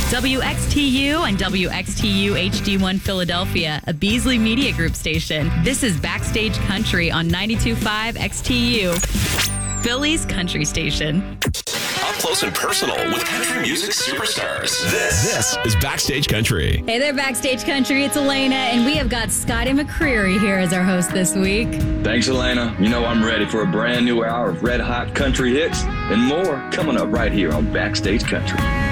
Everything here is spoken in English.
WXTU and WXTU HD1 Philadelphia, a Beasley Media Group station. This is Backstage Country on 92.5 XTU, Philly's country station. Up close and personal with country music superstars. This is Backstage Country. Hey there, Backstage Country. It's Elena, and we have got Scotty McCreery here as our host this week. Thanks, Elena. You know I'm ready for a brand new hour of red-hot country hits and more coming up right here on Backstage Country.